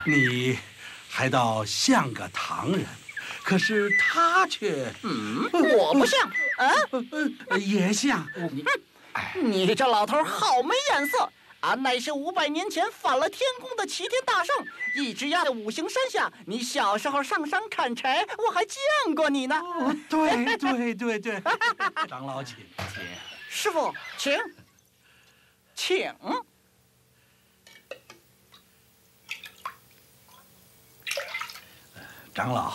你还倒像个唐人，可是他却…… 我不像也像。 你这老头好没眼色！俺乃是500年前反了天宫的齐天大圣，一直压在五行山下。你小时候上山砍柴，我还见过你呢。 对，长老请。 师傅，请。 长老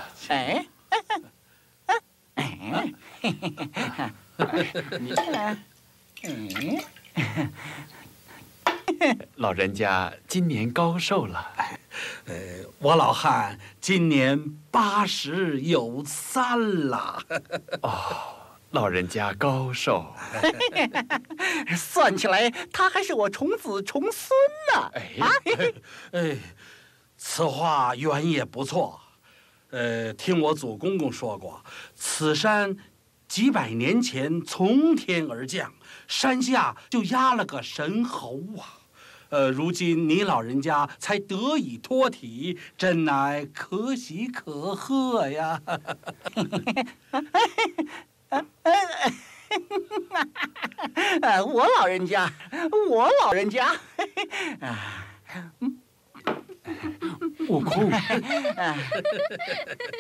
老人家今年高寿了？ 我老汉今年80有3了。 老人家高寿。 算起来，他还是我重子重孙呢。 此话原也不错。听我祖公公说过，此山几百年前从天而降，山下就压了个神猴啊。如今你老人家才得以脱体，真乃可喜可贺呀！ 我老人家， 悟空。